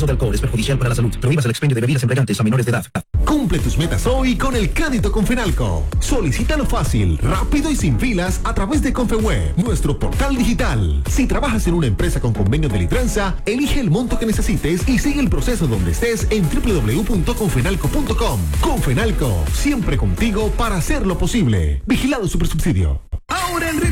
exceso de alcohol es perjudicial para la salud. Prohíbas el expendio de bebidas embriagantes a menores de edad. Cumple tus metas hoy con el crédito Confenalco. Solicítalo fácil, rápido y sin filas a través de Confeweb, nuestro portal digital. Si trabajas en una empresa con convenio de Litranza, elige el monto que necesites y sigue el proceso donde estés en www.confenalco.com. Confenalco, siempre contigo para hacerlo posible. Vigilado Supersubsidio. Ahora en